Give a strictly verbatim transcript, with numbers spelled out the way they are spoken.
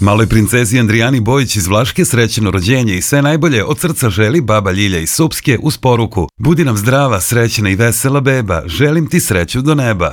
Maloj princezi Andrijani Bojić iz Vlaške srećno rođenje i sve najbolje od srca želi baba Ljilja iz Supske uz poruku: budi nam zdrava, srećna i vesela beba, želim ti sreću do neba.